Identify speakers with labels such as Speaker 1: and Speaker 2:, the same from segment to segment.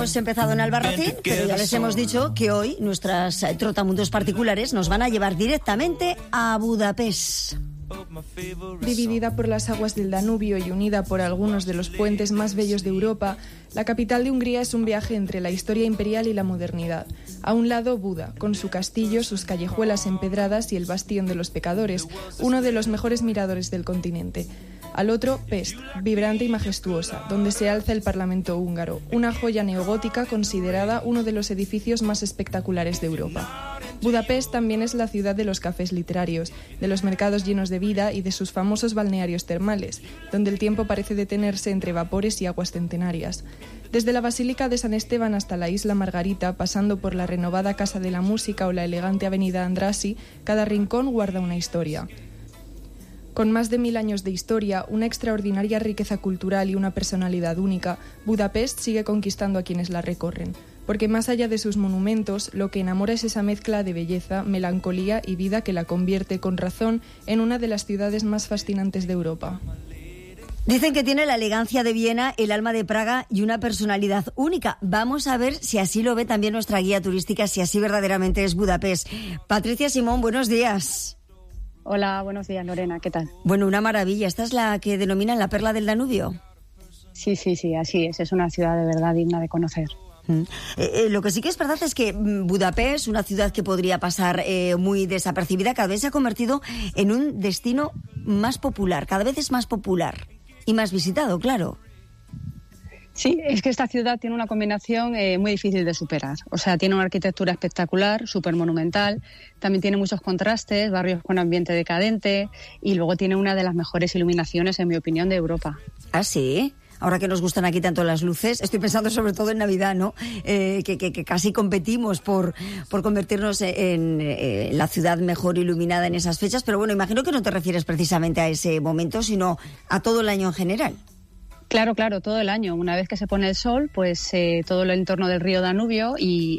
Speaker 1: hemos empezado en Albarracín, pero ya les hemos dicho que hoy nuestras trotamundos particulares nos van a llevar directamente a Budapest.
Speaker 2: Dividida por las aguas del Danubio y unida por algunos de los puentes más bellos de Europa, la capital de Hungría es un viaje entre la historia imperial y la modernidad. A un lado, Buda, con su castillo, sus callejuelas empedradas y el bastión de los pecadores, uno de los mejores miradores del continente. Al otro, Pest, vibrante y majestuosa, donde se alza el Parlamento húngaro, una joya neogótica considerada uno de los edificios más espectaculares de Europa. Budapest también es la ciudad de los cafés literarios, de los mercados llenos de vida y de sus famosos balnearios termales, donde el tiempo parece detenerse entre vapores y aguas centenarias. Desde la Basílica de San Esteban hasta la Isla Margarita, pasando por la renovada Casa de la Música o la elegante Avenida Andrássy, cada rincón guarda una historia. Con más de 1000 años de historia, una extraordinaria riqueza cultural y una personalidad única, Budapest sigue conquistando a quienes la recorren. Porque más allá de sus monumentos, lo que enamora es esa mezcla de belleza, melancolía y vida que la convierte, con razón, en una de las ciudades más fascinantes de Europa.
Speaker 1: Dicen que tiene la elegancia de Viena, el alma de Praga y una personalidad única. Vamos a ver si así lo ve también nuestra guía turística, si así verdaderamente es Budapest. Patricia Simón, buenos días.
Speaker 3: Hola, buenos días, Lorena, ¿qué tal?
Speaker 1: Bueno, una maravilla. ¿Esta es la que denominan la perla del Danubio?
Speaker 3: Sí, así es una ciudad de verdad digna de conocer.
Speaker 1: Lo que sí que es verdad es que Budapest, una ciudad que podría pasar muy desapercibida, cada vez se ha convertido en un destino más popular, cada vez es más popular y más visitado, claro.
Speaker 3: Sí, es que esta ciudad tiene una combinación muy difícil de superar. O sea, tiene una arquitectura espectacular, súper monumental, también tiene muchos contrastes, barrios con ambiente decadente y luego tiene una de las mejores iluminaciones, en mi opinión, de Europa.
Speaker 1: ¿Ah, sí? Ahora que nos gustan aquí tanto las luces, estoy pensando sobre todo en Navidad, ¿no? Que casi competimos por convertirnos en la ciudad mejor iluminada en esas fechas, pero bueno, imagino que no te refieres precisamente a ese momento, sino a todo el año en general.
Speaker 3: Claro, todo el año. Una vez que se pone el sol, pues todo el entorno del río Danubio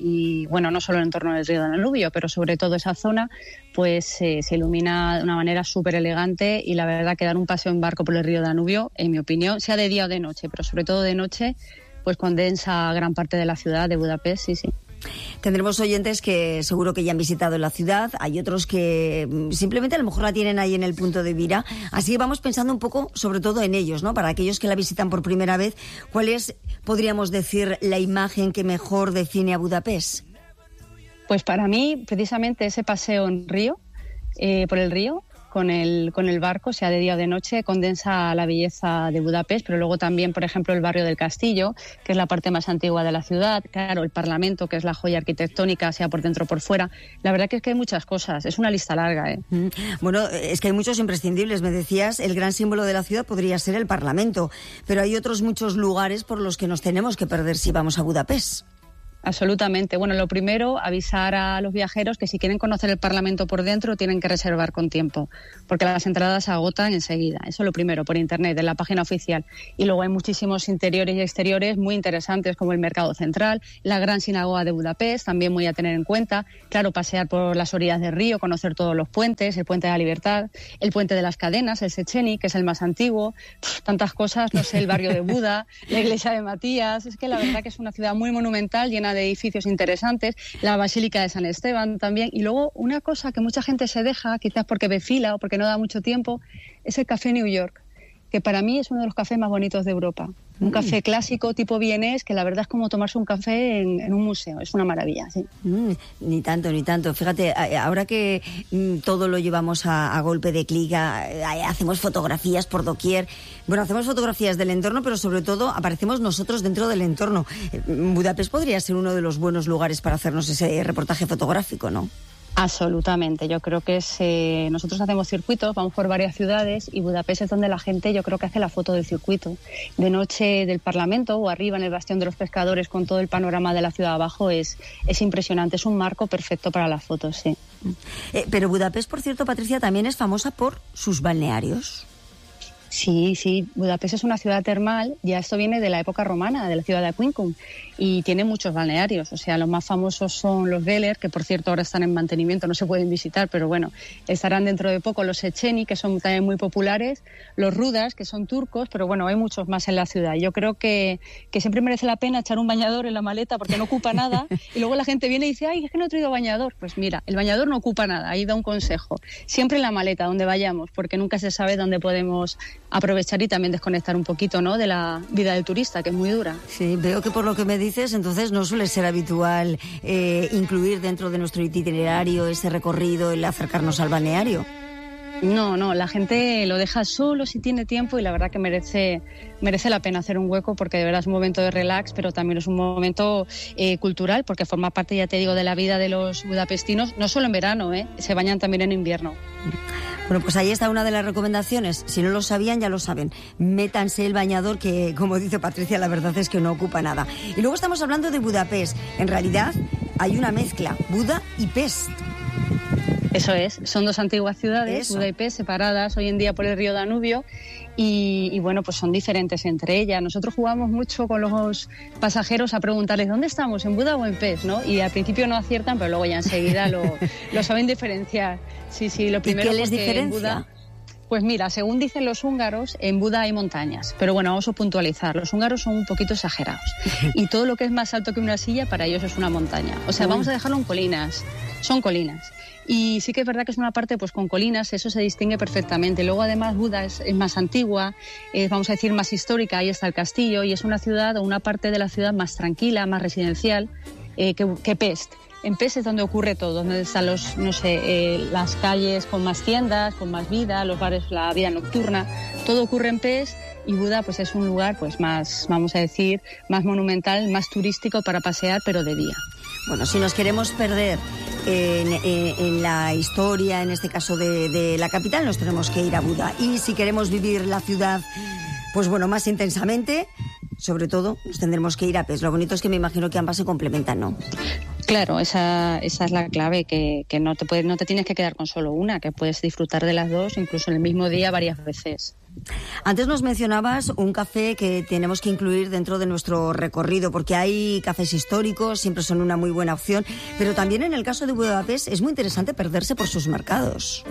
Speaker 3: y bueno, no solo el entorno del río Danubio, pero sobre todo esa zona, pues se ilumina de una manera súper elegante y la verdad que dar un paseo en barco por el río Danubio, en mi opinión, sea de día o de noche, pero sobre todo de noche, pues condensa gran parte de la ciudad de Budapest, sí.
Speaker 1: Tendremos oyentes que seguro que ya han visitado la ciudad, hay otros que simplemente a lo mejor la tienen ahí en el punto de mira, así que vamos pensando un poco sobre todo en ellos, ¿no? Para aquellos que la visitan por primera vez, ¿cuál es, podríamos decir, la imagen que mejor define a Budapest?
Speaker 3: Pues para mí, precisamente ese paseo en río, por el río, con el barco, sea de día o de noche, condensa la belleza de Budapest, pero luego también, por ejemplo, el barrio del Castillo, que es la parte más antigua de la ciudad, claro, el Parlamento, que es la joya arquitectónica, sea por dentro o por fuera. La verdad que es que hay muchas cosas, es una lista larga, ¿eh?
Speaker 1: Bueno, es que hay muchos imprescindibles. Me decías, el gran símbolo de la ciudad podría ser el Parlamento, pero hay otros muchos lugares por los que nos tenemos que perder si vamos a Budapest.
Speaker 3: Absolutamente. Bueno, lo primero, avisar a los viajeros que si quieren conocer el Parlamento por dentro tienen que reservar con tiempo, porque las entradas se agotan enseguida. Eso es lo primero, por internet, en la página oficial. Y luego hay muchísimos interiores y exteriores muy interesantes, como el Mercado Central, la Gran Sinagoga de Budapest, también muy a tener en cuenta. Claro, pasear por las orillas del río, conocer todos los puentes, el Puente de la Libertad, el Puente de las Cadenas, el Széchenyi, que es el más antiguo, tantas cosas, no sé, el barrio de Buda, la iglesia de Matías. Es que la verdad que es una ciudad muy monumental, llena de edificios interesantes, la Basílica de San Esteban también, y luego una cosa que mucha gente se deja, quizás porque ve fila o porque no da mucho tiempo, es el Café New York, que para mí es uno de los cafés más bonitos de Europa. Un café clásico tipo vienés, que la verdad es como tomarse un café en un museo, es una maravilla, sí.
Speaker 1: Ni tanto. Fíjate, ahora que todo lo llevamos a golpe de clic, hacemos fotografías por doquier. Bueno, hacemos fotografías del entorno, pero sobre todo aparecemos nosotros dentro del entorno. Budapest podría ser uno de los buenos lugares para hacernos ese reportaje fotográfico, ¿no?
Speaker 3: Absolutamente, yo creo que nosotros hacemos circuitos, vamos por varias ciudades y Budapest es donde la gente yo creo que hace la foto del circuito. De noche del Parlamento o arriba en el Bastión de los Pescadores con todo el panorama de la ciudad abajo es impresionante, es un marco perfecto para las fotos, sí.
Speaker 1: Pero Budapest, por cierto, Patricia, también es famosa por sus balnearios.
Speaker 3: Sí, Budapest es una ciudad termal, ya esto viene de la época romana, de la ciudad de Aquincum, y tiene muchos balnearios, o sea, los más famosos son los Veller, que por cierto ahora están en mantenimiento, no se pueden visitar, pero bueno, estarán dentro de poco los Széchenyi, que son también muy populares, los Rudas, que son turcos, pero bueno, hay muchos más en la ciudad. Yo creo que siempre merece la pena echar un bañador en la maleta porque no ocupa nada, y luego la gente viene y dice, ay, es que no he traído bañador. Pues mira, el bañador no ocupa nada, ahí da un consejo, siempre en la maleta, donde vayamos, porque nunca se sabe dónde podemos aprovechar y también desconectar un poquito, ¿no?, de la vida del turista, que es muy dura.
Speaker 1: Sí, veo que por lo que me dices, entonces no suele ser habitual incluir dentro de nuestro itinerario ese recorrido, el acercarnos al balneario.
Speaker 3: No, la gente lo deja solo si tiene tiempo y la verdad que merece la pena hacer un hueco porque de verdad es un momento de relax, pero también es un momento cultural porque forma parte, ya te digo, de la vida de los budapestinos, no solo en verano, se bañan también en invierno.
Speaker 1: Bueno, pues ahí está una de las recomendaciones. Si no lo sabían, ya lo saben. Métanse el bañador que, como dice Patricia, la verdad es que no ocupa nada. Y luego estamos hablando de Budapest. En realidad hay una mezcla, Buda y Pest.
Speaker 3: Eso es, son dos antiguas ciudades, Buda y Pest, separadas hoy en día por el río Danubio y bueno, pues son diferentes entre ellas. Nosotros jugamos mucho con los pasajeros a preguntarles ¿dónde estamos? ¿En Buda o en Pest? ¿No? Y al principio no aciertan, pero luego ya enseguida lo saben diferenciar. Sí, lo primero.
Speaker 1: ¿Y qué les diferencia?
Speaker 3: Pues mira, según dicen los húngaros, en Buda hay montañas, pero bueno, vamos a puntualizar, los húngaros son un poquito exagerados y todo lo que es más alto que una silla para ellos es una montaña, o sea, vamos a dejarlo en colinas, son colinas. Y sí que es verdad que es una parte pues con colinas, eso se distingue perfectamente. Luego además Buda es más antigua, vamos a decir más histórica, ahí está el castillo y es una ciudad o una parte de la ciudad más tranquila, más residencial que Pest. En Pest es donde ocurre todo, donde están las calles con más tiendas, con más vida, los bares, la vida nocturna, todo ocurre en Pest y Buda pues es un lugar pues más, vamos a decir, más monumental, más turístico para pasear, pero de día.
Speaker 1: Bueno, si nos queremos perder en la historia, en este caso de la capital, nos tenemos que ir a Buda. Y si queremos vivir la ciudad, pues bueno, más intensamente, sobre todo, nos tendremos que ir a Pest. Lo bonito es que me imagino que ambas se complementan, ¿no?
Speaker 3: Claro, esa es la clave, que no te tienes que quedar con solo una, que puedes disfrutar de las dos, incluso en el mismo día varias veces.
Speaker 1: Antes nos mencionabas un café que tenemos que incluir dentro de nuestro recorrido, porque hay cafés históricos, siempre son una muy buena opción, pero también en el caso de Budapest es muy interesante perderse por sus mercados.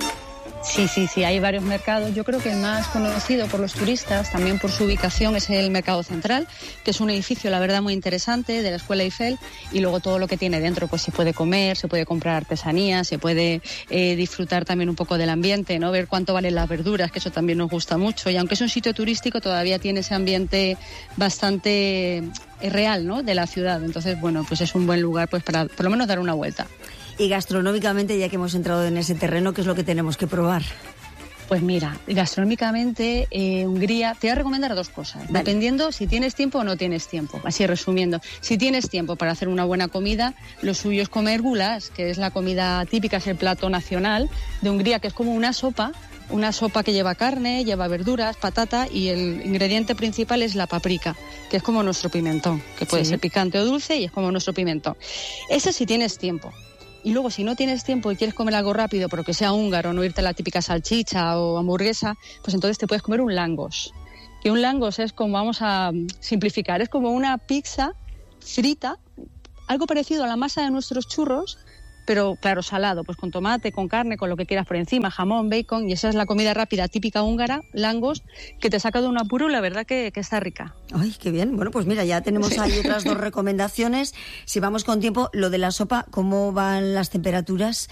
Speaker 3: Sí, hay varios mercados. Yo creo que el más conocido por los turistas, también por su ubicación, es el Mercado Central, que es un edificio, la verdad, muy interesante, de la Escuela Eiffel, y luego todo lo que tiene dentro, pues se puede comer, se puede comprar artesanías, se puede disfrutar también un poco del ambiente, ¿no? Ver cuánto valen las verduras, que eso también nos gusta mucho, y aunque es un sitio turístico, todavía tiene ese ambiente bastante real, ¿no?, de la ciudad. Entonces, bueno, pues es un buen lugar pues para por lo menos dar una vuelta.
Speaker 1: Y gastronómicamente, ya que hemos entrado en ese terreno, ¿qué es lo que tenemos que probar?
Speaker 3: Pues mira, gastronómicamente, Hungría, te voy a recomendar dos cosas, vale, dependiendo si tienes tiempo o no tienes tiempo. Así resumiendo, si tienes tiempo para hacer una buena comida, lo suyo es comer gulas, que es la comida típica, es el plato nacional de Hungría, que es como una sopa que lleva carne, lleva verduras, patata y el ingrediente principal es la paprika, que es como nuestro pimentón, que puede ser picante o dulce y es como nuestro pimentón. Ese si tienes tiempo. Y luego, si no tienes tiempo y quieres comer algo rápido, pero que sea húngaro, no irte a la típica salchicha o hamburguesa, pues entonces te puedes comer un langos. Que un langos es como, vamos a simplificar, es como una pizza frita, algo parecido a la masa de nuestros churros, pero claro, salado, pues con tomate, con carne, con lo que quieras por encima, jamón, bacon, y esa es la comida rápida típica húngara, langos, que te saca de un apuro, la verdad que está rica.
Speaker 1: Ay, qué bien. Bueno, pues mira, ya tenemos ahí otras dos recomendaciones. Si vamos con tiempo, lo de la sopa, ¿cómo van las temperaturas?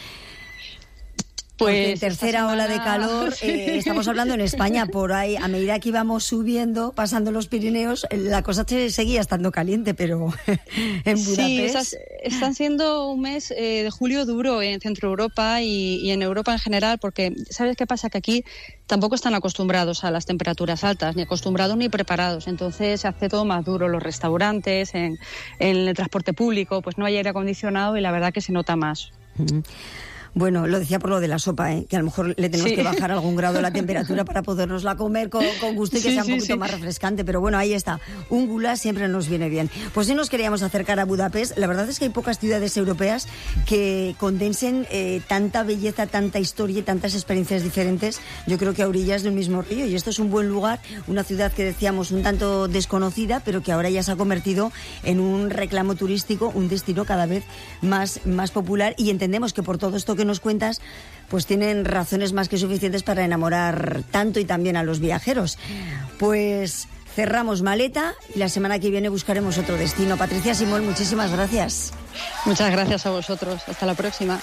Speaker 1: Porque en tercera ola de calor, estamos hablando en España, por ahí, a medida que íbamos subiendo, pasando los Pirineos, la cosa seguía estando caliente, pero en Budapest...
Speaker 3: Sí, están siendo un mes de julio duro en Centro Europa y en Europa en general, porque ¿sabes qué pasa? Que aquí tampoco están acostumbrados a las temperaturas altas, ni acostumbrados ni preparados, entonces se hace todo más duro. Los restaurantes, en el transporte público, pues no hay aire acondicionado y la verdad que se nota más.
Speaker 1: Bueno, lo decía por lo de la sopa, que a lo mejor le tenemos que bajar algún grado la temperatura para podernosla comer con gusto y que sea un poquito más refrescante. Pero bueno, ahí está. Un goulash siempre nos viene bien. Pues sí nos queríamos acercar a Budapest. La verdad es que hay pocas ciudades europeas que condensen tanta belleza, tanta historia y tantas experiencias diferentes. Yo creo que a orillas de un mismo río. Y esto es un buen lugar, una ciudad que decíamos un tanto desconocida, pero que ahora ya se ha convertido en un reclamo turístico, un destino cada vez más popular. Y entendemos que por todo esto que nos cuentas, pues tienen razones más que suficientes para enamorar tanto y también a los viajeros. Pues cerramos maleta y la semana que viene buscaremos otro destino. Patricia Simón, muchísimas gracias.
Speaker 3: Muchas gracias a vosotros. Hasta la próxima.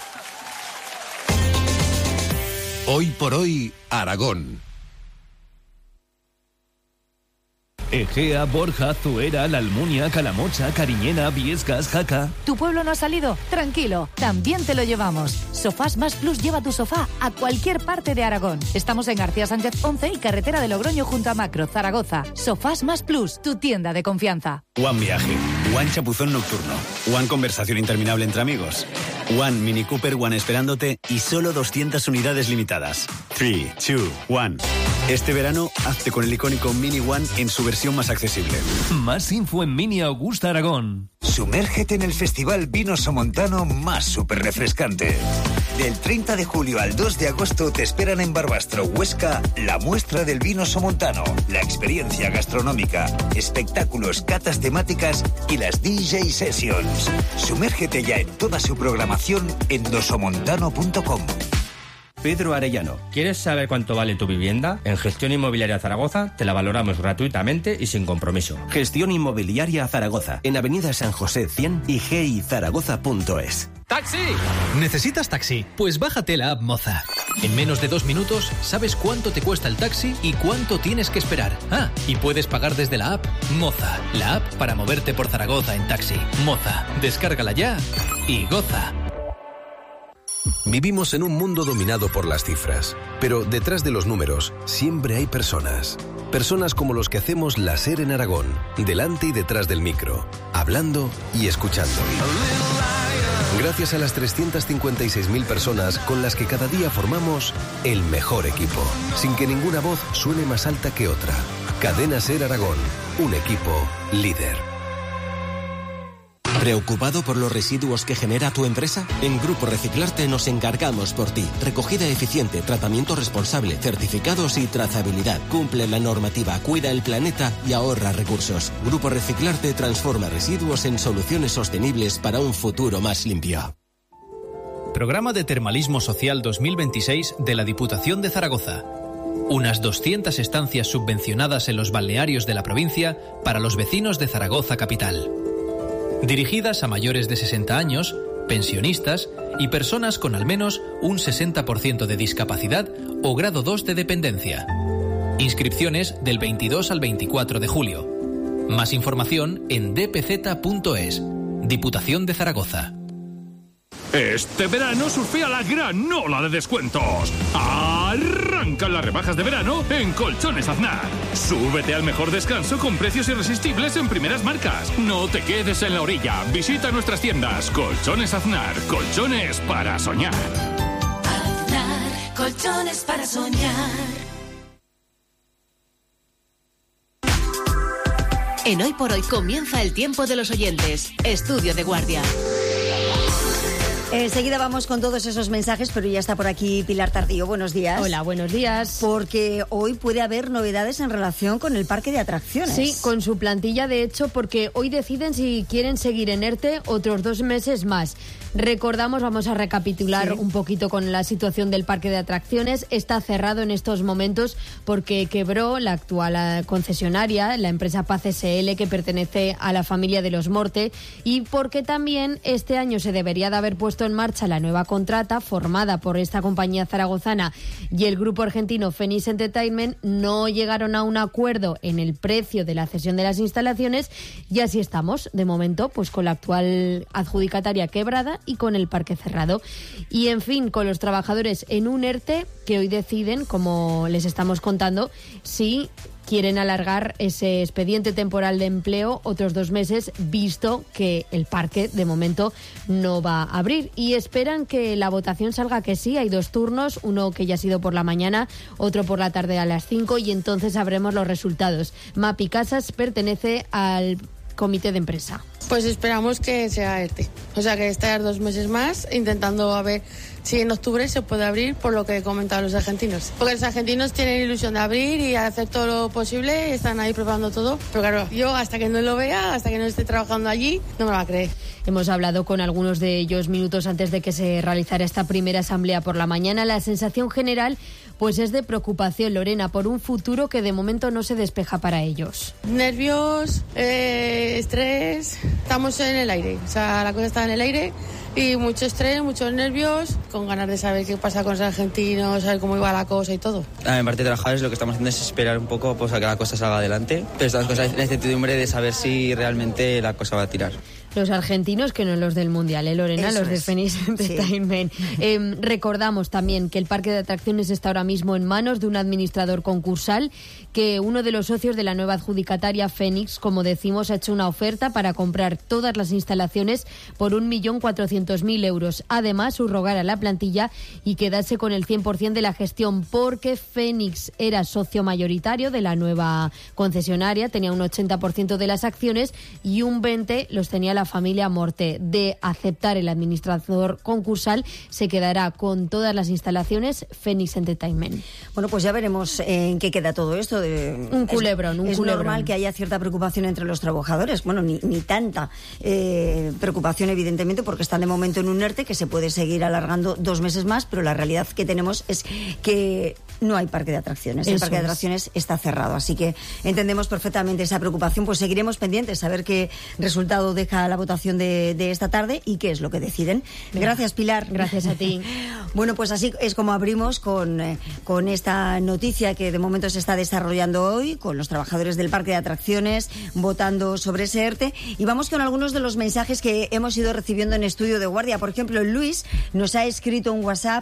Speaker 4: Hoy por hoy, Aragón.
Speaker 5: Egea, Borja, Zuera, La Almunia, Calamocha, Cariñena, Viescas, Jaca.
Speaker 6: ¿Tu pueblo no ha salido? Tranquilo, también te lo llevamos. Sofás Más Plus lleva tu sofá a cualquier parte de Aragón. Estamos en García Sánchez 11 y carretera de Logroño junto a Macro, Zaragoza. Sofás Más Plus, tu tienda de confianza.
Speaker 7: One Viaje, One Chapuzón Nocturno, One Conversación Interminable entre amigos, One Mini Cooper, One Esperándote y solo 200 unidades limitadas. 3, 2, 1. Este verano, hazte con el icónico Mini One en su versión más accesible.
Speaker 5: Más info en Mini Augusta Aragón.
Speaker 8: Sumérgete en el festival Vino Somontano más súper refrescante. Del 30 de julio al 2 de agosto te esperan en Barbastro, Huesca, la muestra del vino somontano, la experiencia gastronómica, espectáculos, catas temáticas y las DJ Sessions. Sumérgete ya en toda su programación en dosomontano.com.
Speaker 9: Pedro Arellano. ¿Quieres saber cuánto vale tu vivienda? En Gestión Inmobiliaria Zaragoza te la valoramos gratuitamente y sin compromiso.
Speaker 10: Gestión Inmobiliaria Zaragoza, en Avenida San José 100 y gizaragoza.es.
Speaker 11: ¡Taxi! ¿Necesitas taxi? Pues bájate la app Moza. En menos de 2 minutos sabes cuánto te cuesta el taxi y cuánto tienes que esperar. Ah, y puedes pagar desde la app Moza, la app para moverte por Zaragoza en taxi. Moza, descárgala ya y goza.
Speaker 4: Vivimos en un mundo dominado por las cifras, pero detrás de los números siempre hay personas. Personas como los que hacemos la SER en Aragón, delante y detrás del micro, hablando y escuchando. Gracias a las 356.000 personas con las que cada día formamos el mejor equipo, sin que ninguna voz suene más alta que otra. Cadena SER Aragón, un equipo líder.
Speaker 10: ¿Preocupado por los residuos que genera tu empresa? En Grupo Reciclarte nos encargamos por ti. Recogida eficiente, tratamiento responsable, certificados y trazabilidad. Cumple la normativa, cuida el planeta y ahorra recursos. Grupo Reciclarte transforma residuos en soluciones sostenibles para un futuro más limpio.
Speaker 11: Programa de Termalismo Social 2026 de la Diputación de Zaragoza. Unas 200 estancias subvencionadas en los balnearios de la provincia para los vecinos de Zaragoza capital. Dirigidas a mayores de 60 años, pensionistas y personas con al menos un 60% de discapacidad o grado 2 de dependencia. Inscripciones del 22 al 24 de julio. Más información en dpz.es. Diputación de Zaragoza.
Speaker 12: Este verano surfea la gran ola de descuentos. Arrancan las rebajas de verano en Colchones Aznar. Súbete al mejor descanso con precios irresistibles en primeras marcas. No te quedes en la orilla. Visita nuestras tiendas. Colchones Aznar. Colchones para soñar.
Speaker 13: Aznar. Colchones para soñar.
Speaker 14: En Hoy por Hoy comienza el tiempo de los oyentes. Estudio de guardia.
Speaker 1: Enseguida vamos con todos esos mensajes, pero ya está por aquí Pilar Tardío. Buenos días.
Speaker 15: Hola, buenos días.
Speaker 1: Porque hoy puede haber novedades en relación con el parque de atracciones.
Speaker 15: Sí, con su plantilla, de hecho, porque hoy deciden si quieren seguir en ERTE otros 2 meses más. Recordamos, vamos a recapitular un poquito con la situación del parque de atracciones. Está cerrado en estos momentos porque quebró la actual concesionaria, la empresa Paz SL, que pertenece a la familia de los Morte, y porque también este año se debería de haber puesto en marcha la nueva contrata formada por esta compañía zaragozana y el grupo argentino Phoenix Entertainment. No llegaron a un acuerdo en el precio de la cesión de las instalaciones y así estamos, de momento, pues con la actual adjudicataria quebrada y con el parque cerrado. Y en fin, con los trabajadores en un ERTE que hoy deciden, como les estamos contando, si quieren alargar ese expediente temporal de empleo otros 2 meses, visto que el parque de momento no va a abrir. Y esperan que la votación salga que sí. Hay 2 turnos, uno que ya ha sido por la mañana, otro por la tarde a las 5, y entonces sabremos los resultados. Mapi Casas pertenece al comité de empresa.
Speaker 16: Pues esperamos que sea ERTE. O sea, que estar 2 meses más intentando a ver si en octubre se puede abrir, por lo que comentaban los argentinos. Porque los argentinos tienen ilusión de abrir y hacer todo lo posible, están ahí preparando todo. Pero claro, yo hasta que no lo vea, hasta que no esté trabajando allí, no me lo va a creer.
Speaker 15: Hemos hablado con algunos de ellos minutos antes de que se realizara esta primera asamblea por la mañana. La sensación general pues es de preocupación, Lorena, por un futuro que de momento no se despeja para ellos.
Speaker 16: Nervios, estrés, estamos en el aire. O sea, la cosa está en el aire y mucho estrés, muchos nervios, con ganas de saber qué pasa con los argentinos, saber cómo iba la cosa y todo.
Speaker 17: En parte de trabajadores lo que estamos haciendo es esperar un poco pues, a que la cosa salga adelante, pero estamos con la incertidumbre de saber si realmente la cosa va a tirar.
Speaker 15: Los argentinos, que no los del Mundial, Lorena,
Speaker 1: Eso
Speaker 15: los de
Speaker 1: es.
Speaker 15: Phoenix Entertainment. Sí. Recordamos también que el parque de atracciones está ahora mismo en manos de un administrador concursal, que uno de los socios de la nueva adjudicataria, Phoenix, como decimos, ha hecho una oferta para comprar todas las instalaciones por 1.400.000 euros. Además, subrogar a la plantilla y quedarse con el 100% de la gestión, porque Phoenix era socio mayoritario de la nueva concesionaria, tenía un 80% de las acciones y un 20% los tenía la familia Morte. De aceptar el administrador concursal, se quedará con todas las instalaciones Phoenix Entertainment.
Speaker 1: Bueno, pues ya veremos en qué queda todo esto.
Speaker 15: Un culebrón.
Speaker 1: Es normal que haya cierta preocupación entre los trabajadores. Bueno, ni tanta preocupación, evidentemente, porque están de momento en un ERTE que se puede seguir alargando 2 meses más, pero la realidad que tenemos es que no hay parque de atracciones. El parque de atracciones está cerrado, así que entendemos perfectamente esa preocupación. Pues seguiremos pendientes a ver qué resultado deja la votación de esta tarde y qué es lo que deciden. Gracias, Pilar.
Speaker 15: Gracias a ti.
Speaker 1: Bueno, pues así es como abrimos con esta noticia que de momento se está desarrollando hoy, con los trabajadores del parque de atracciones votando sobre ese ERTE. Y vamos con algunos de los mensajes que hemos ido recibiendo en Estudio de Guardia. Por ejemplo, Luis nos ha escrito un WhatsApp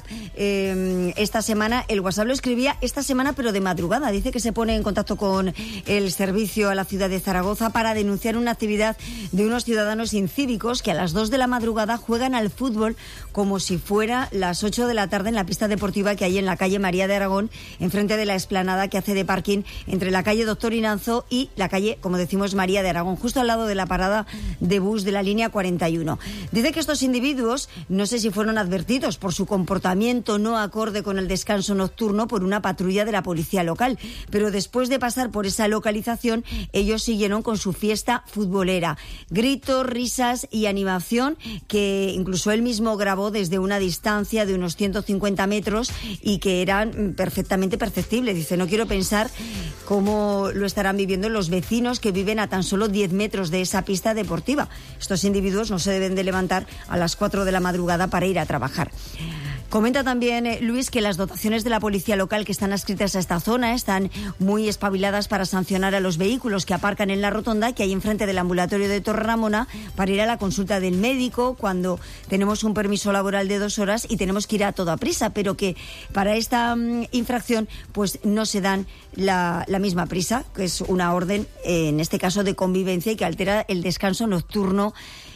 Speaker 1: esta semana. El WhatsApp lo escribía esta semana, pero de madrugada. Dice que se pone en contacto con el servicio a la ciudad de Zaragoza para denunciar una actividad de unos ciudadanos incívicos que a las 2 de la madrugada juegan al fútbol como si fuera las 8 de la tarde en la pista deportiva que hay en la calle María de Aragón, enfrente de la explanada que hace de parking entre la calle Doctor Inanzo y la calle, como decimos, María de Aragón, justo al lado de la parada de bus de la línea 41. Dice que estos individuos, no sé si fueron advertidos por su comportamiento no acorde con el descanso nocturno por una patrulla de la policía local, pero después de pasar por esa localización, ellos siguieron con su fiesta futbolera. Gritos, risas y animación que incluso él mismo grabó desde una distancia de unos 150 metros y que eran perfectamente perceptibles. Dice, no quiero pensar cómo lo estarán viviendo los vecinos que viven a tan solo 10 metros de esa pista deportiva. Estos individuos no se deben de levantar a las 4 de la madrugada para ir a trabajar. Comenta también Luis que las dotaciones de la policía local que están adscritas a esta zona están muy espabiladas para sancionar a los vehículos que aparcan en la rotonda que hay enfrente del ambulatorio de Torreramona para ir a la consulta del médico cuando tenemos un permiso laboral de 2 horas y tenemos que ir a toda prisa, pero que para esta infracción pues no se dan la misma prisa, que es una orden, en este caso de convivencia, y que altera el descanso nocturno.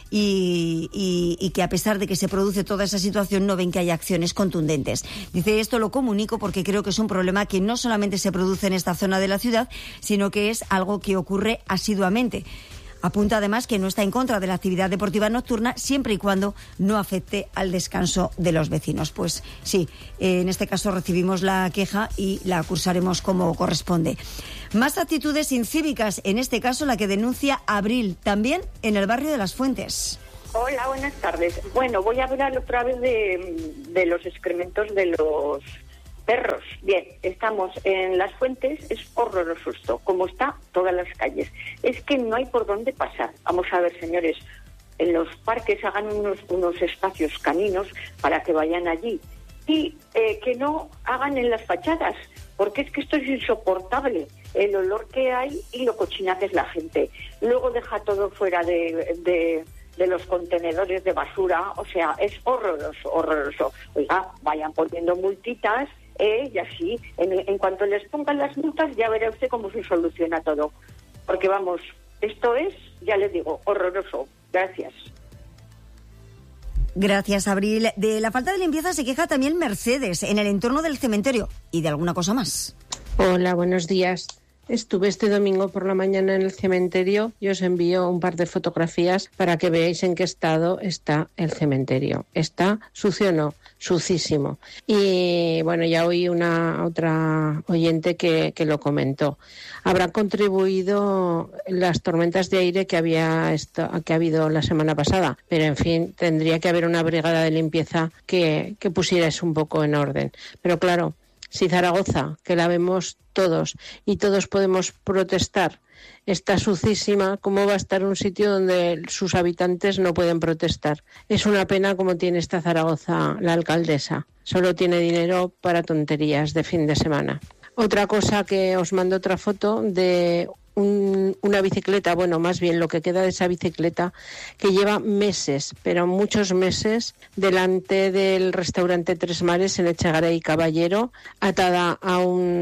Speaker 1: Y que a pesar de que se produce toda esa situación no ven que haya acciones contundentes. Dice, esto lo comunico porque creo que es un problema que no solamente se produce en esta zona de la ciudad, sino que es algo que ocurre asiduamente. Apunta además que no está en contra de la actividad deportiva nocturna siempre y cuando no afecte al descanso de los vecinos. Pues sí, en este caso recibimos la queja y la cursaremos como corresponde. Más actitudes incívicas, en este caso la que denuncia Abril, también en el barrio de Las Fuentes.
Speaker 18: Hola, buenas tardes. Bueno, voy a hablar otra vez de los excrementos de los perros. Bien, estamos en Las Fuentes, es horroroso esto, como está todas las calles. Es que no hay por dónde pasar. Vamos a ver, señores, en los parques hagan unos espacios caninos para que vayan allí y que no hagan en las fachadas, porque es que esto es insoportable, el olor que hay y lo cochina que es la gente. Luego deja todo fuera de los contenedores de basura, o sea, es horroroso, horroroso. Oiga, vayan poniendo multitas Y así, en cuanto les pongan las multas, ya verá usted cómo se soluciona todo. Porque vamos, esto es, ya les digo, horroroso. Gracias.
Speaker 1: Gracias, Abril. De la falta de limpieza se queja también Mercedes, en el entorno del cementerio y de alguna cosa más.
Speaker 19: Hola, buenos días. Estuve este domingo por la mañana en el cementerio y os envío un par de fotografías para que veáis en qué estado está el cementerio. ¿Está sucio? No, sucísimo. Y bueno, ya oí otra oyente que lo comentó. Habrán contribuido las tormentas de aire que ha habido la semana pasada, pero en fin, tendría que haber una brigada de limpieza que pusiera eso un poco en orden. Pero claro, si Zaragoza, que la vemos todos y todos podemos protestar, está sucísima, ¿cómo va a estar un sitio donde sus habitantes no pueden protestar? Es una pena como tiene esta Zaragoza la alcaldesa. Solo tiene dinero para tonterías de fin de semana. Otra cosa que os mando otra foto de una bicicleta, bueno, más bien lo que queda de esa bicicleta, que lleva meses, pero muchos meses, delante del restaurante Tres Mares en Echegaray Caballero, atada a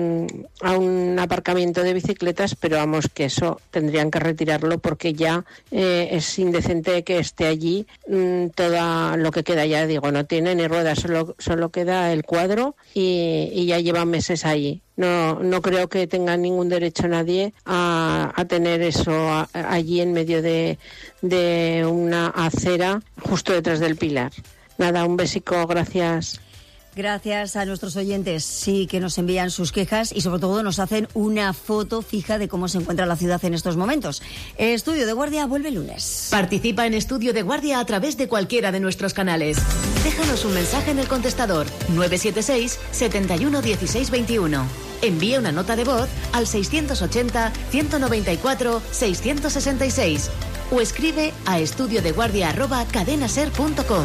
Speaker 19: un aparcamiento de bicicletas, pero vamos, que eso tendrían que retirarlo porque ya es indecente que esté allí. Todo lo que queda, ya digo, no tiene ni ruedas, solo queda el cuadro y ya lleva meses allí. No creo que tenga ningún derecho nadie a tener eso allí en medio de una acera justo detrás del pilar. Nada, un besico, gracias.
Speaker 1: Gracias a nuestros oyentes, sí, que nos envían sus quejas y sobre todo nos hacen una foto fija de cómo se encuentra la ciudad en estos momentos. Estudio de Guardia vuelve el lunes.
Speaker 14: Participa en Estudio de Guardia a través de cualquiera de nuestros canales. Déjanos un mensaje en el contestador 976 71 16 21. Envía una nota de voz al 680 194 666 o escribe a estudiodeguardia@cadenaser.com.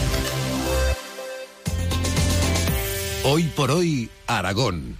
Speaker 4: Hoy por hoy, Aragón.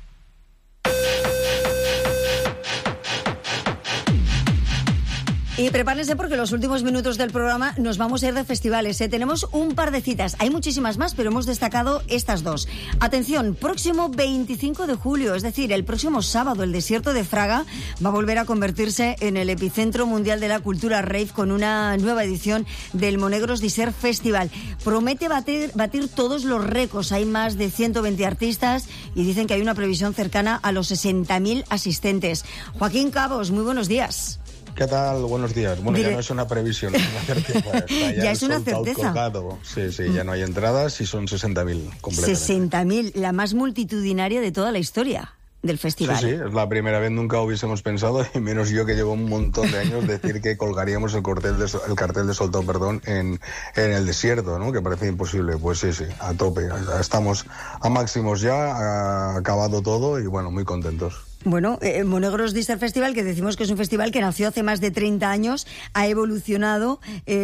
Speaker 1: Y prepárense porque los últimos minutos del programa nos vamos a ir de festivales. Tenemos un par de citas. Hay muchísimas más, pero hemos destacado estas dos. Atención, próximo 25 de julio, es decir, el próximo sábado, el desierto de Fraga va a volver a convertirse en el epicentro mundial de la cultura rave con una nueva edición del Monegros Dessert Festival. Promete batir todos los récords. Hay más de 120 artistas y dicen que hay una previsión cercana a los 60.000 asistentes. Joaquín Cabos, muy buenos días.
Speaker 20: ¿Qué tal? Buenos días. Bueno, ya no es una previsión, es una certeza.
Speaker 1: Ya es una certeza.
Speaker 20: Sí, ya no hay entradas y son 60.000 completamente.
Speaker 1: 60.000, la más multitudinaria de toda la historia del festival.
Speaker 20: Sí, es la primera vez, nunca hubiésemos pensado, y menos yo que llevo un montón de años, decir que colgaríamos el cartel de soldado, en el desierto, ¿no? Que parece imposible. Pues sí, a tope. Estamos a máximos ya, ha acabado todo y bueno, muy contentos.
Speaker 1: Bueno, Monegros Dessert Festival, que decimos que es un festival que nació hace más de 30 años, ha evolucionado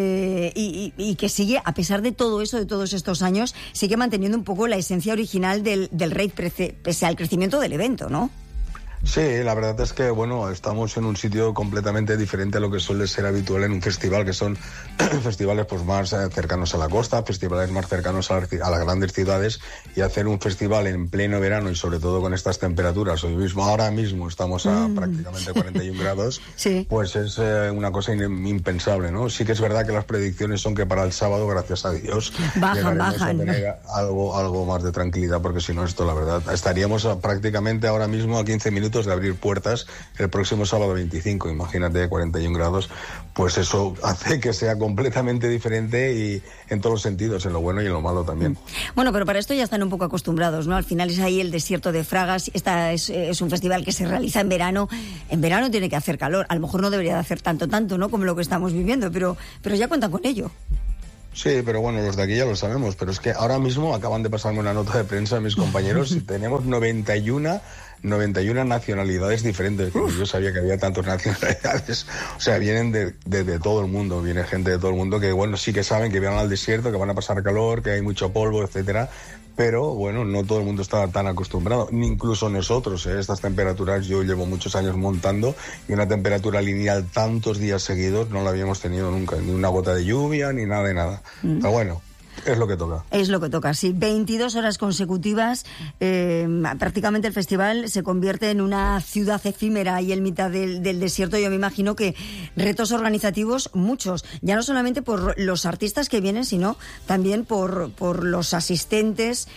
Speaker 1: y que sigue, a pesar de todo eso, de todos estos años, sigue manteniendo un poco la esencia original del rave pese al crecimiento del evento, ¿no?
Speaker 20: Sí, la verdad es que, bueno, estamos en un sitio completamente diferente a lo que suele ser habitual en un festival, que son festivales pues más cercanos a la costa, festivales más cercanos a las grandes ciudades, y hacer un festival en pleno verano y sobre todo con estas temperaturas, ahora mismo estamos a prácticamente 41 grados,
Speaker 1: sí.
Speaker 20: Pues es una cosa impensable, ¿no? Sí que es verdad que las predicciones son que para el sábado, gracias a Dios,
Speaker 1: bajan.
Speaker 20: A tener algo más de tranquilidad, porque si no, esto, la verdad, estaríamos prácticamente ahora mismo a 15 minutos de abrir puertas el próximo sábado 25, imagínate, 41 grados, pues eso hace que sea completamente diferente y en todos los sentidos, en lo bueno y en lo malo también.
Speaker 1: Bueno, pero para esto ya están un poco acostumbrados, ¿no? Al final es ahí el desierto de Fragas, es un festival que se realiza en verano tiene que hacer calor, a lo mejor no debería de hacer tanto, ¿no? Como lo que estamos viviendo, pero ya cuentan con ello.
Speaker 20: Sí, pero bueno, los de aquí ya lo sabemos, pero es que ahora mismo acaban de pasarme una nota de prensa mis compañeros y tenemos 91 nacionalidades diferentes. Yo sabía que había tantas nacionalidades. O sea, vienen de todo el mundo, viene gente de todo el mundo que, bueno, sí que saben que vienen al desierto, que van a pasar calor, que hay mucho polvo, etcétera. Pero, bueno, no todo el mundo está tan acostumbrado, ni incluso nosotros, estas temperaturas. Yo llevo muchos años montando y una temperatura lineal tantos días seguidos no la habíamos tenido nunca, ni una gota de lluvia, ni nada de nada. Pero bueno, Es lo que toca.
Speaker 1: Es lo que toca, sí. 22 horas consecutivas. Prácticamente el festival se convierte en una ciudad efímera ahí en mitad del desierto. Yo me imagino que retos organizativos muchos. Ya no solamente por los artistas que vienen, sino también por los asistentes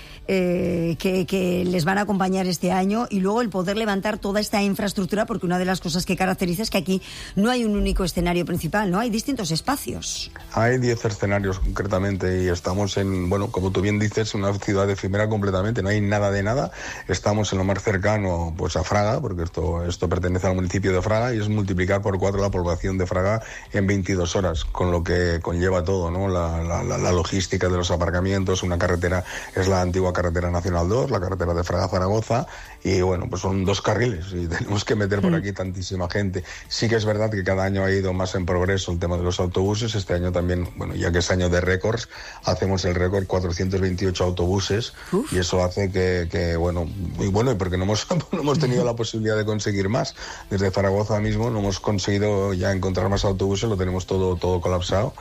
Speaker 1: que les van a acompañar este año, y luego el poder levantar toda esta infraestructura, porque una de las cosas que caracteriza es que aquí no hay un único escenario principal, ¿no? Hay distintos espacios.
Speaker 20: Hay 10 escenarios concretamente y estamos en, bueno, como tú bien dices, una ciudad efímera completamente, no hay nada de nada. Estamos en lo más cercano pues a Fraga, porque esto pertenece al municipio de Fraga, y es multiplicar por 4 la población de Fraga en 22 horas, con lo que conlleva todo, ¿no? La logística de los aparcamientos. Una carretera es la antigua carretera nacional 2, la carretera de Fraga-Zaragoza, y bueno, pues son 2 carriles y tenemos que meter por aquí tantísima gente. Sí que es verdad que cada año ha ido más en progreso el tema de los autobuses. Este año también, bueno, ya que es año de récords, hacemos el récord 428 autobuses. Y eso hace que bueno, muy bueno, y porque no hemos tenido la posibilidad de conseguir más. Desde Zaragoza mismo no hemos conseguido ya encontrar más autobuses, lo tenemos todo colapsado.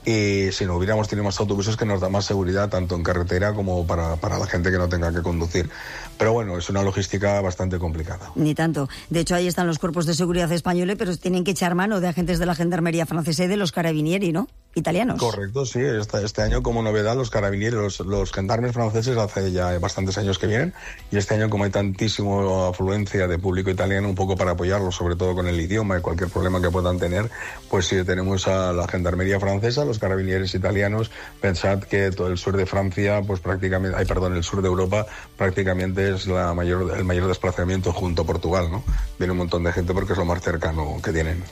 Speaker 20: Y si no hubiéramos tenido más autobuses, que nos da más seguridad tanto en carretera como para la gente que no tenga que conducir. Pero bueno, es una logística bastante complicada.
Speaker 1: Ni tanto. De hecho, ahí están los cuerpos de seguridad españoles, pero tienen que echar mano de agentes de la Gendarmería francesa y de los Carabinieri, ¿no? Italianos.
Speaker 20: Correcto, sí. Este año, como novedad, los Carabinieri, los gendarmes franceses hace ya bastantes años que vienen, y este año, como hay tantísima afluencia de público italiano, un poco para apoyarlos, sobre todo con el idioma y cualquier problema que puedan tener, pues sí, tenemos a la Gendarmería francesa, los Carabinieri italianos. Pensad que todo el sur de Francia, pues prácticamente, el sur de Europa prácticamente es el mayor desplazamiento junto a Portugal, ¿no? Viene un montón de gente porque es lo más cercano que tienen.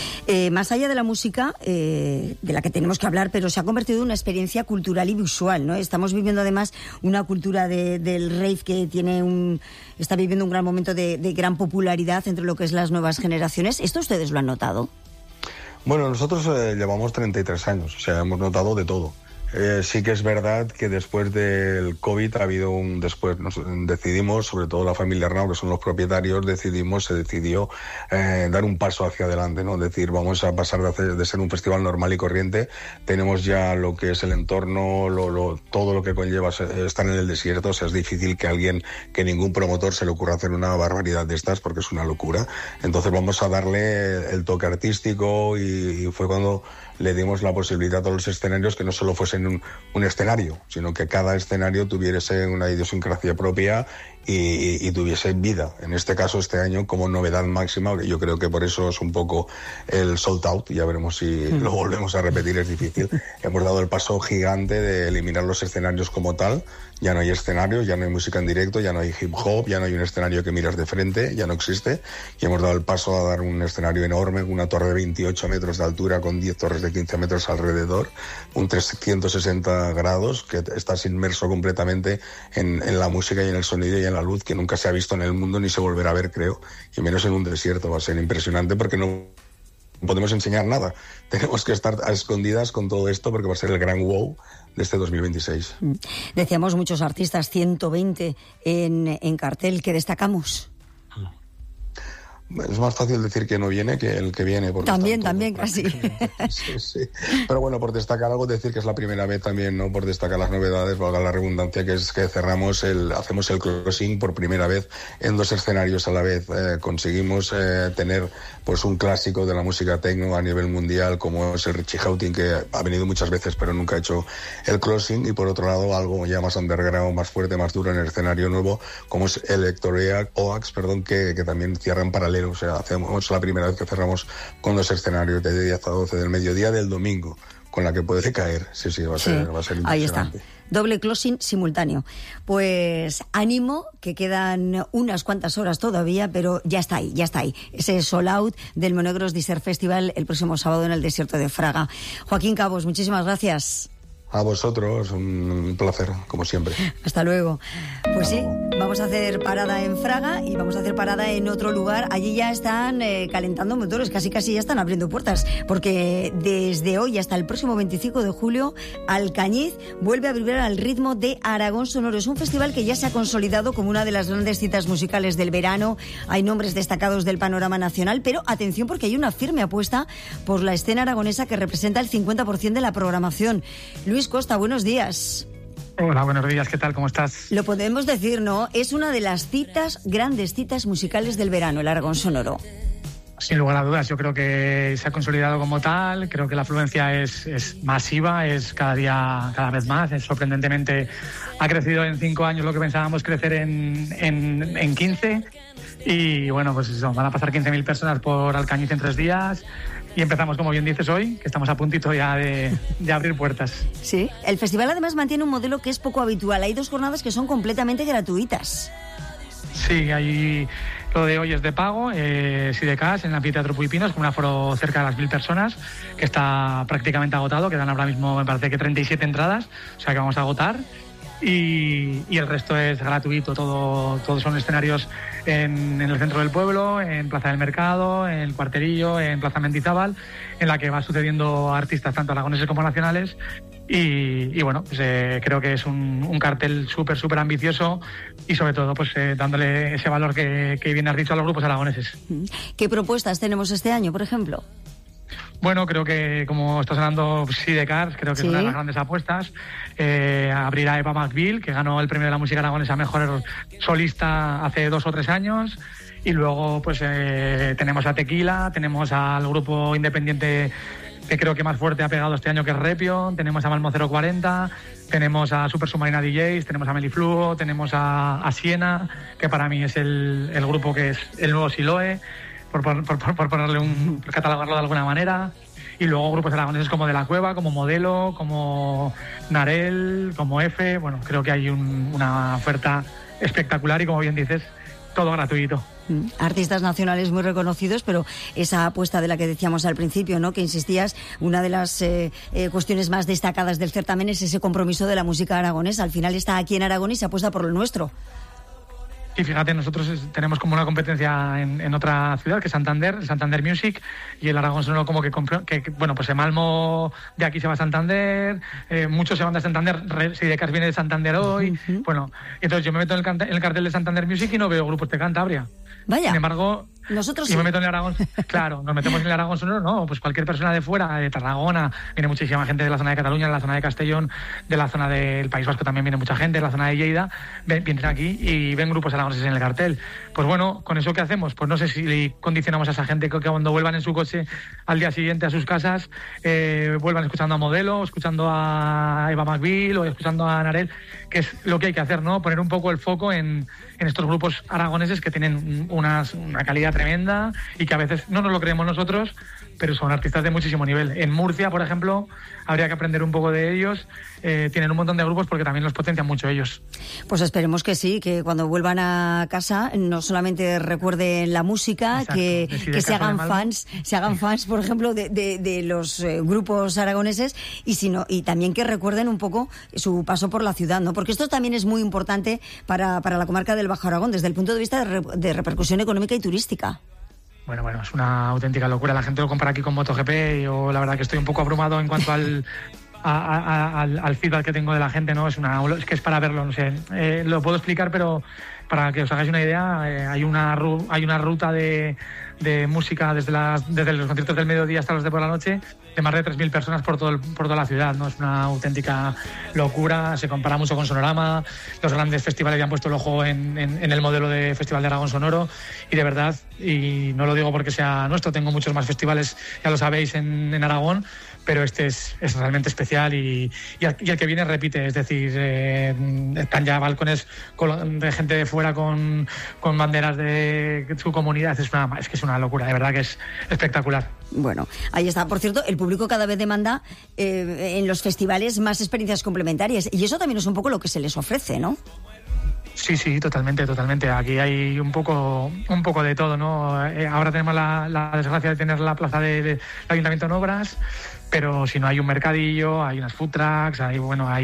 Speaker 1: Más allá de la música, de la que tenemos que hablar, pero se ha convertido en una experiencia cultural y visual, ¿no? Estamos viviendo además una cultura del rave que está viviendo un gran momento de gran popularidad entre lo que es las nuevas generaciones. ¿Esto ustedes lo han notado?
Speaker 20: Bueno, nosotros llevamos 33 años, o sea, hemos notado de todo. Sí que es verdad que después del COVID ha habido decidimos, sobre todo la familia Arnau, que son los propietarios, se decidió dar un paso hacia adelante, ¿no? Es decir, vamos a pasar de ser un festival normal y corriente. Tenemos ya lo que es el entorno, todo lo que conlleva estar en el desierto. O sea, es difícil que ningún promotor se le ocurra hacer una barbaridad de estas, porque es una locura. Entonces vamos a darle el toque artístico, y fue cuando le dimos la posibilidad a los escenarios que no solo fuesen un escenario, sino que cada escenario tuviese una idiosincrasia propia y tuviese vida. En este caso, este año, como novedad máxima, yo creo que por eso es un poco el sold out. Ya veremos si lo volvemos a repetir, es difícil. Hemos dado el paso gigante de eliminar los escenarios como tal. Ya no hay escenarios, ya no hay música en directo, ya no hay hip hop, ya no hay un escenario que miras de frente, ya no existe. Y hemos dado el paso a dar un escenario enorme, una torre de 28 metros de altura con 10 torres de 15 metros alrededor, un 360 grados, que estás inmerso completamente en la música y en el sonido y en la luz, que nunca se ha visto en el mundo ni se volverá a ver, creo, y menos en un desierto. Va a ser impresionante, porque no podemos enseñar nada. Tenemos que estar a escondidas con todo esto, porque va a ser el gran wow de este 2026.
Speaker 1: Decíamos muchos artistas, 120 en cartel. ¿Qué destacamos?
Speaker 20: Es más fácil decir que no viene que el que viene.
Speaker 1: También casi.
Speaker 20: Sí. Pero bueno, por destacar algo, decir que es la primera vez también, ¿no? Por destacar las novedades, valga la redundancia, que es que hacemos el closing por primera vez en 2 escenarios a la vez. Conseguimos tener pues un clásico de la música techno a nivel mundial, como es el Richie Houghton, que ha venido muchas veces pero nunca ha hecho el closing, y por otro lado algo ya más underground, más fuerte, más duro en el escenario nuevo, como es Oax, que también cierra en paralelo. O sea, hacemos la primera vez que cerramos con 2 escenarios de 10 a 12 del mediodía del domingo, con la que puede caer. Sí, va a ser impresionante.
Speaker 1: Ahí está. Doble closing simultáneo. Pues ánimo, que quedan unas cuantas horas todavía, pero ya está ahí. Ese sold out del Monegros Desert Festival el próximo sábado en el desierto de Fraga. Joaquín Cabos, muchísimas gracias.
Speaker 20: A vosotros, un placer, como siempre.
Speaker 1: Hasta luego. Pues sí, vamos a hacer parada en Fraga y vamos a hacer parada en otro lugar. Allí ya están calentando motores, casi ya están abriendo puertas, porque desde hoy hasta el próximo 25 de julio, Alcañiz vuelve a vibrar al ritmo de Aragón Sonoro. Es un festival que ya se ha consolidado como una de las grandes citas musicales del verano. Hay nombres destacados del panorama nacional, pero atención, porque hay una firme apuesta por la escena aragonesa que representa el 50% de la programación. Luis Luis Costa, buenos días.
Speaker 21: Hola, buenos días, ¿qué tal? ¿Cómo estás?
Speaker 1: Lo podemos decir, ¿no? Es una de las grandes citas musicales del verano, el Aragón Sonoro.
Speaker 21: Sin lugar a dudas, yo creo que se ha consolidado como tal, creo que la afluencia es masiva, es cada vez más, sorprendentemente ha crecido en 5 años lo que pensábamos crecer en 15, y bueno, pues eso, van a pasar 15.000 personas por Alcañiz en 3 días, y empezamos, como bien dices hoy, que estamos a puntito ya de abrir puertas.
Speaker 1: Sí, el festival además mantiene un modelo que es poco habitual, hay 2 jornadas que son completamente gratuitas.
Speaker 21: Sí, hay... Lo de hoy es de pago, Sidecash, en el Anfiteatro Puipinos, con un aforo cerca de las 1.000 personas, que está prácticamente agotado, quedan ahora mismo, me parece que 37 entradas, o sea que vamos a agotar, y el resto es gratuito, todos son escenarios en el centro del pueblo, en Plaza del Mercado, en el Cuarterillo, en Plaza Mendizábal, en la que va sucediendo artistas tanto aragoneses como nacionales. Y bueno, pues, creo que es un cartel súper ambicioso y sobre todo pues dándole ese valor que bien has dicho a los grupos aragoneses.
Speaker 1: ¿Qué propuestas tenemos este año, por ejemplo?
Speaker 21: Bueno, creo que, como está sonando Sidecar, creo que es una de las grandes apuestas. Abrirá Eva McBeal, que ganó el premio de la música aragonesa mejor solista hace 2 o 3 años. Y luego pues tenemos a Tequila, tenemos al grupo independiente que creo que más fuerte ha pegado este año, que es Repio, tenemos a Malmo 040, tenemos a Super Submarina DJs, tenemos a Melifluo, tenemos a Siena, que para mí es el grupo que es el nuevo Siloe, por ponerle por catalogarlo de alguna manera. Y luego grupos aragoneses como De la Cueva, como Modelo, como Narel, como F. Bueno, creo que hay una oferta espectacular y, como bien dices, todo gratuito.
Speaker 1: Artistas nacionales muy reconocidos, pero esa apuesta de la que decíamos al principio, ¿no?, que insistías, una de las cuestiones más destacadas del certamen es ese compromiso de la música aragonesa. Al final está aquí en Aragón y se apuesta por lo nuestro.
Speaker 21: Y fíjate, nosotros tenemos como una competencia en otra ciudad, que es Santander, el Santander Music, y el Aragón Sonoro como que bueno, pues el Malmo de aquí se va a Santander, muchos se van de Santander, Sidecar viene de Santander hoy, bueno, entonces yo me meto en el cartel de Santander Music y no veo grupos de Cantabria.
Speaker 1: Vaya.
Speaker 21: Sin embargo,
Speaker 1: nosotros
Speaker 21: sí. Me meto en el Aragón, claro, nos metemos en el Aragón Sonoro, no, pues cualquier persona de fuera, de Tarragona, viene muchísima gente de la zona de Cataluña, de la zona de Castellón, de la zona del País Vasco también viene mucha gente, de la zona de Lleida, vienen aquí y ven grupos aragoneses en el cartel. Pues bueno, ¿con eso qué hacemos? Pues no sé si condicionamos a esa gente que cuando vuelvan en su coche al día siguiente a sus casas, vuelvan escuchando a Modelo, escuchando a Eva McBeal o escuchando a Narel, que es lo que hay que hacer, ¿no? Poner un poco el foco en estos grupos aragoneses que tienen una calidad tremenda y que a veces no nos lo creemos nosotros, pero son artistas de muchísimo nivel. En Murcia, por ejemplo, habría que aprender un poco de ellos. Tienen un montón de grupos porque también los potencian mucho ellos.
Speaker 1: Pues esperemos que sí, que cuando vuelvan a casa no solamente recuerden la música, que se hagan fans, por ejemplo, de los grupos aragoneses y también que recuerden un poco su paso por la ciudad, ¿no? Porque esto también es muy importante para la comarca del Bajo Aragón desde el punto de vista de repercusión económica y turística.
Speaker 21: Bueno, es una auténtica locura. La gente lo compara aquí con MotoGP y yo la verdad que estoy un poco abrumado en cuanto al feedback que tengo de la gente, ¿no? Es que es para verlo, no sé. Lo puedo explicar, pero para que os hagáis una idea, hay una ruta de música desde los conciertos del mediodía hasta los de por la noche de más de 3.000 personas por toda la ciudad, ¿no? Es una auténtica locura, se compara mucho con Sonorama, los grandes festivales ya han puesto el ojo en el modelo de Festival de Aragón Sonoro y de verdad, y no lo digo porque sea nuestro, tengo muchos más festivales, ya lo sabéis, en Aragón, pero este es realmente especial y el que viene repite, es decir, están ya balcones de gente de fuera con banderas de su comunidad, es que es una locura, de verdad que es espectacular.
Speaker 1: Bueno, ahí está. Por cierto, el público cada vez demanda en los festivales más experiencias complementarias y eso también es un poco lo que se les ofrece, ¿no?
Speaker 21: Sí, totalmente. Aquí hay un poco de todo, ¿no? Ahora tenemos la desgracia de tener la plaza del Ayuntamiento en obras, pero si no hay un mercadillo, hay unas food trucks, hay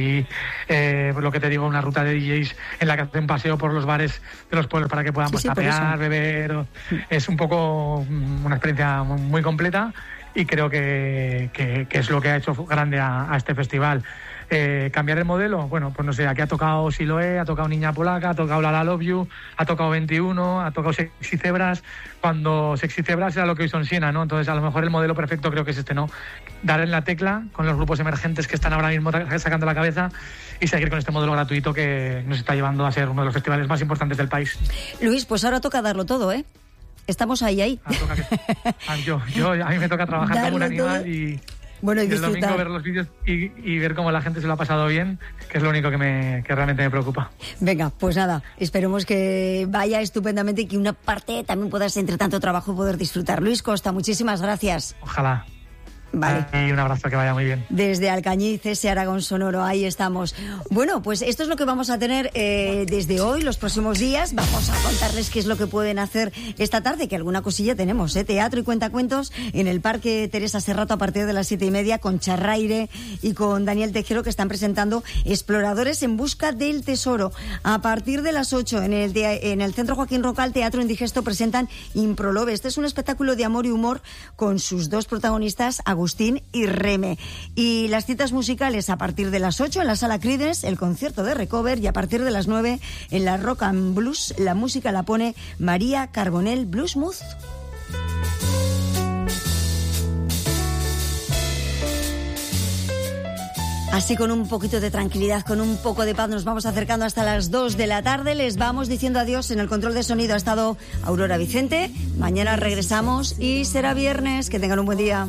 Speaker 21: lo que te digo, una ruta de DJs en la que hacen un paseo por los bares de los pueblos para que puedan tapear, beber. Es un poco una experiencia muy completa y creo que es lo que ha hecho grande a este festival. ¿Cambiar el modelo? Bueno, pues no sé, aquí ha tocado Siloé, ha tocado Niña Polaca, ha tocado La La Love You, ha tocado 21, ha tocado Sexy Zebras, cuando Sexy Zebras era lo que hoy son Siena, ¿no? Entonces, a lo mejor el modelo perfecto creo que es este, ¿no? Dar en la tecla con los grupos emergentes que están ahora mismo sacando la cabeza y seguir con este modelo gratuito que nos está llevando a ser uno de los festivales más importantes del país.
Speaker 1: Luis, pues ahora toca darlo todo, ¿eh? Estamos ahí.
Speaker 21: A mí me toca trabajar como un animal y...
Speaker 1: Bueno, y
Speaker 21: el domingo ver los vídeos y ver cómo la gente se lo ha pasado bien, que es lo único que realmente me preocupa.
Speaker 1: Venga, pues nada, esperemos que vaya estupendamente y que una parte también puedas, entre tanto trabajo, poder disfrutar. Luis Costa, muchísimas gracias.
Speaker 21: Ojalá.
Speaker 1: Vale.
Speaker 21: Y un abrazo, que vaya muy bien.
Speaker 1: Desde Alcañiz, ese Aragón Sonoro, ahí estamos. Bueno, pues esto es lo que vamos a tener desde hoy, los próximos días. Vamos a contarles qué es lo que pueden hacer esta tarde, que alguna cosilla tenemos, teatro y cuentacuentos en el Parque Teresa Serrato a partir de las 7:30 con Charraire y con Daniel Tejero, que están presentando Exploradores en Busca del Tesoro. A partir de las 8 en el Centro Joaquín Rocal, Teatro Indigesto, presentan Improlove. Este es un espectáculo de amor y humor con sus dos protagonistas, Agustín y Reme. Y las citas musicales a partir de las 8 en la Sala Credence, el concierto de Recover, y a partir de las 9 en la Rock and Blues, la música la pone María Carbonell Bluesmouth. Así, con un poquito de tranquilidad, con un poco de paz, nos vamos acercando hasta las 2 de la tarde. Les vamos diciendo adiós. En el control de sonido ha estado Aurora Vicente. Mañana regresamos y será viernes. Que tengan un buen día.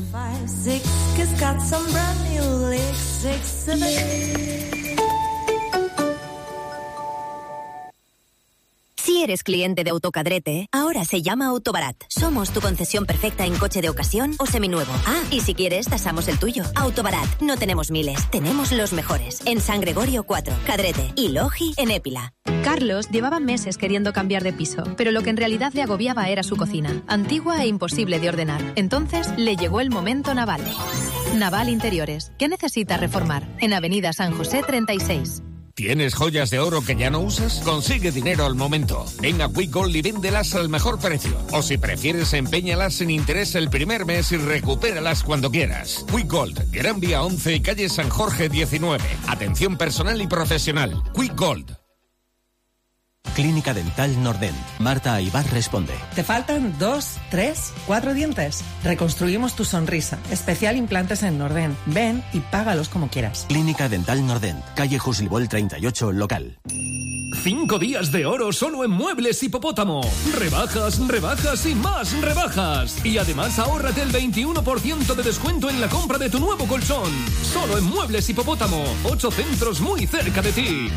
Speaker 2: Si eres cliente de Autocadrete, ahora se llama Autobarat. Somos tu concesión perfecta en coche de ocasión o seminuevo. Ah, y si quieres, tasamos el tuyo. Autobarat. No tenemos miles, tenemos los mejores. En San Gregorio 4, Cadrete y Logi en Épila.
Speaker 22: Carlos llevaba meses queriendo cambiar de piso, pero lo que en realidad le agobiaba era su cocina, antigua e imposible de ordenar. Entonces le llegó el momento Naval. Naval Interiores. ¿Qué necesita reformar? En Avenida San José 36.
Speaker 23: ¿Tienes joyas de oro que ya no usas? Consigue dinero al momento. Ven a Quick Gold y véndelas al mejor precio. O si prefieres, empeñalas sin interés el primer mes y recupéralas cuando quieras. Quick Gold, Gran Vía 11 y calle San Jorge 19. Atención personal y profesional. Quick Gold.
Speaker 10: Clínica Dental Nordent. Marta Aybar responde.
Speaker 24: ¿Te faltan 2, 3, 4 dientes? Reconstruimos tu sonrisa. Especial implantes en Nordent. Ven y págalos como quieras.
Speaker 10: Clínica Dental Nordent. Calle Jusilbol 38, local.
Speaker 5: 5 días de oro solo en Muebles Hipopótamo. Rebajas, rebajas y más rebajas. Y además ahórrate el 21% de descuento en la compra de tu nuevo colchón. Solo en Muebles Hipopótamo. 8 centros muy cerca de ti.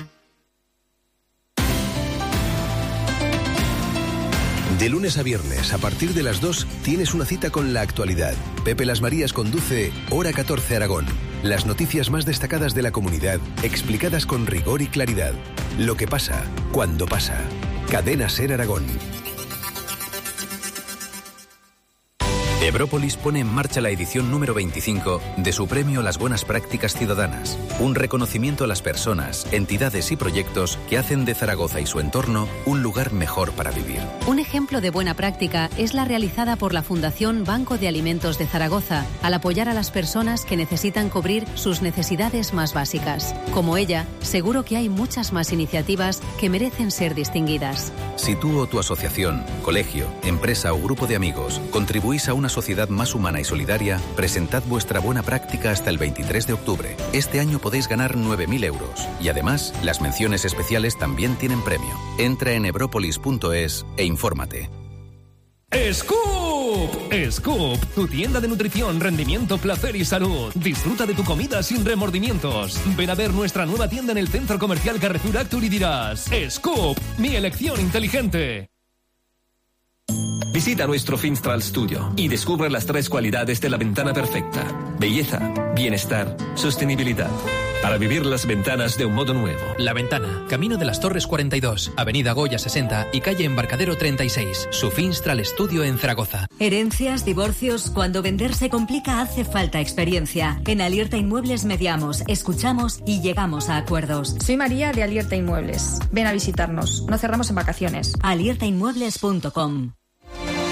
Speaker 4: De lunes a viernes, a partir de las 2, tienes una cita con la actualidad. Pepe Las Marías conduce Hora 14 Aragón. Las noticias más destacadas de la comunidad, explicadas con rigor y claridad. Lo que pasa, cuando pasa. Cadena Ser Aragón.
Speaker 25: Ebrópolis pone en marcha la edición número 25 de su premio Las Buenas Prácticas Ciudadanas, un reconocimiento a las personas, entidades y proyectos que hacen de Zaragoza y su entorno un lugar mejor para vivir.
Speaker 22: Un ejemplo de buena práctica es la realizada por la Fundación Banco de Alimentos de Zaragoza, al apoyar a las personas que necesitan cubrir sus necesidades más básicas. Como ella, seguro que hay muchas más iniciativas que merecen ser distinguidas.
Speaker 25: Si tú o tu asociación, colegio, empresa o grupo de amigos contribuís a una sociedad más humana y solidaria, presentad vuestra buena práctica hasta el 23 de octubre. Este año podéis ganar 9.000 euros. Y además, las menciones especiales también tienen premio. Entra en ebropolis.es e infórmate.
Speaker 5: ¡Scoop! Scoop, tu tienda de nutrición, rendimiento, placer y salud. Disfruta de tu comida sin remordimientos. Ven a ver nuestra nueva tienda en el Centro Comercial Carrefour Actur y dirás: Scoop, mi elección inteligente.
Speaker 26: Visita nuestro Finstral Studio y descubre las 3 cualidades de la ventana perfecta: belleza, bienestar, sostenibilidad. Para vivir las ventanas de un modo nuevo.
Speaker 11: La Ventana, Camino de las Torres 42, Avenida Goya 60 y calle Embarcadero 36. Su Finstral Studio en Zaragoza.
Speaker 2: Herencias, divorcios, cuando vender se complica hace falta experiencia. En Alierta Inmuebles mediamos, escuchamos y llegamos a acuerdos.
Speaker 27: Soy María de Alierta Inmuebles. Ven a visitarnos, no cerramos en vacaciones.
Speaker 2: Aliertainmuebles.com